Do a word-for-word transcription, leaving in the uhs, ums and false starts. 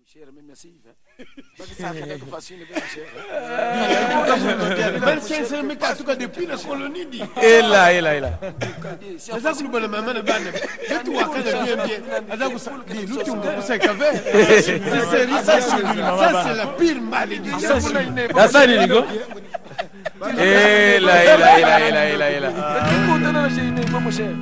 cher, mais merci. Ça fait facile, bien cher. vingt-cinq mille cas depuis la colonie dit. Et là, et là, et là. C'est ça que nous voulons maintenant banner. Et toi, quand bien bien, alors ça, dit nous tu me sais qu'avec. Ça c'est la pire malédiction. La ça ni go. Et là, et là, et là, et là, et là, et là.